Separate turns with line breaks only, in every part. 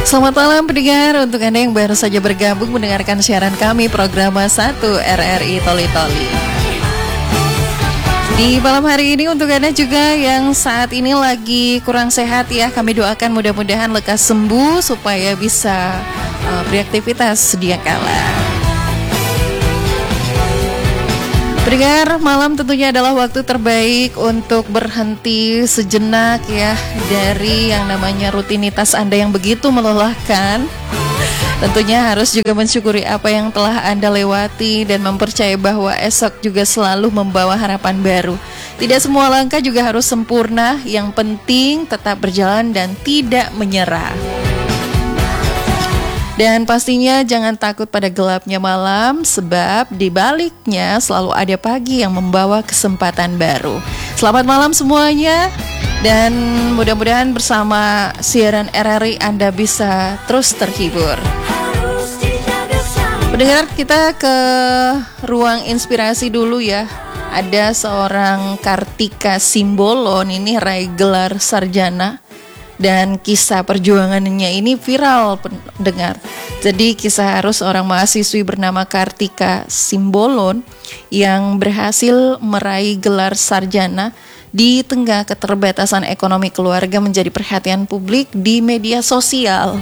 Selamat malam pendengar, untuk Anda yang baru saja bergabung mendengarkan siaran kami program 1 RRI Toli Toli. Di malam hari ini untuk Anda juga yang saat ini lagi kurang sehat ya, kami doakan mudah-mudahan lekas sembuh supaya bisa beraktivitas sedia kala. Pendengar, malam tentunya adalah waktu terbaik untuk berhenti sejenak ya dari yang namanya rutinitas Anda yang begitu melelahkan. Tentunya harus juga mensyukuri apa yang telah Anda lewati dan mempercayai bahwa esok juga selalu membawa harapan baru. Tidak semua langkah juga harus sempurna, yang penting tetap berjalan dan tidak menyerah. Dan pastinya jangan takut pada gelapnya malam, sebab di baliknya selalu ada pagi yang membawa kesempatan baru. Selamat malam semuanya, dan mudah-mudahan bersama siaran RRI Anda bisa terus terhibur. Pendengar, kita ke ruang inspirasi dulu ya. Ada seorang Kartika Simbolon, ini raih gelar sarjana. Dan kisah perjuangannya ini viral pendengar. Jadi kisah harus seorang mahasiswi bernama Kartika Simbolon yang berhasil meraih gelar sarjana di tengah keterbatasan ekonomi keluarga menjadi perhatian publik di media sosial.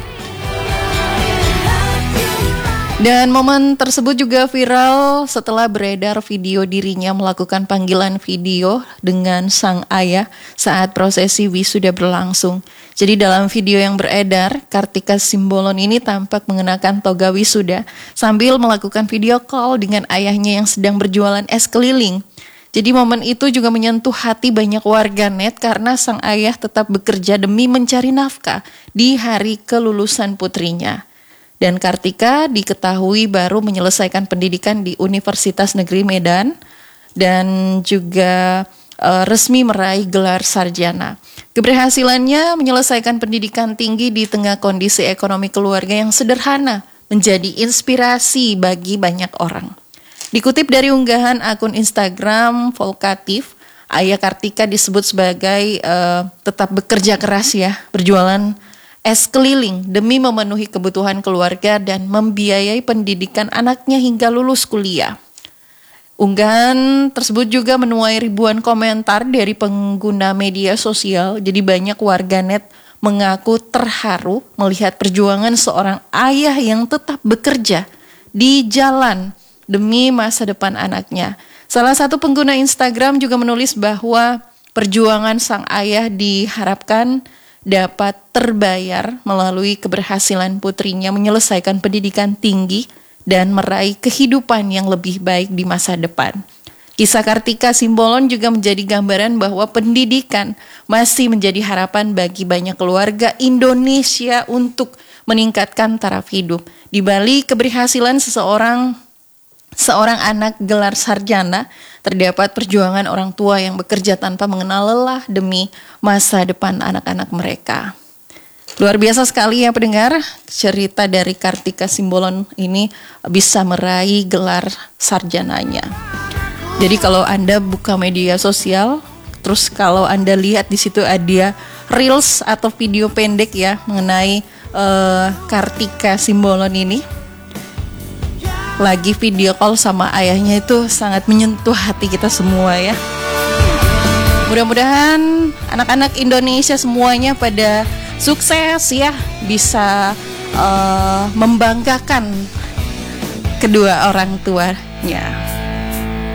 Dan momen tersebut juga viral setelah beredar video dirinya melakukan panggilan video dengan sang ayah saat prosesi wisuda berlangsung. Jadi dalam video yang beredar, Kartika Simbolon ini tampak mengenakan toga wisuda sambil melakukan video call dengan ayahnya yang sedang berjualan es keliling. Jadi momen itu juga menyentuh hati banyak warganet karena sang ayah tetap bekerja demi mencari nafkah di hari kelulusan putrinya. Dan Kartika diketahui baru menyelesaikan pendidikan di Universitas Negeri Medan dan juga resmi meraih gelar sarjana. Keberhasilannya menyelesaikan pendidikan tinggi di tengah kondisi ekonomi keluarga yang sederhana menjadi inspirasi bagi banyak orang. Dikutip dari unggahan akun Instagram Volkatif, ayah Kartika disebut sebagai tetap bekerja keras ya, berjualan es keliling demi memenuhi kebutuhan keluarga dan membiayai pendidikan anaknya hingga lulus kuliah. Unggahan tersebut juga menuai ribuan komentar dari pengguna media sosial. Jadi banyak warganet mengaku terharu melihat perjuangan seorang ayah yang tetap bekerja di jalan demi masa depan anaknya. Salah satu pengguna Instagram juga menulis bahwa perjuangan sang ayah diharapkan dapat terbayar melalui keberhasilan putrinya menyelesaikan pendidikan tinggi dan meraih kehidupan yang lebih baik di masa depan. Kisah Kartika Simbolon juga menjadi gambaran bahwa pendidikan masih menjadi harapan bagi banyak keluarga Indonesia untuk meningkatkan taraf hidup. Di balik keberhasilan seorang anak gelar sarjana, terdapat perjuangan orang tua yang bekerja tanpa mengenal lelah demi masa depan anak-anak mereka. Luar biasa sekali ya pendengar, cerita dari Kartika Simbolon ini bisa meraih gelar sarjananya. Jadi kalau Anda buka media sosial, terus kalau Anda lihat di situ ada reels atau video pendek ya mengenai Kartika Simbolon ini, lagi video call sama ayahnya, itu sangat menyentuh hati kita semua ya. Mudah-mudahan anak-anak Indonesia semuanya pada sukses ya, bisa membanggakan kedua orang tuanya.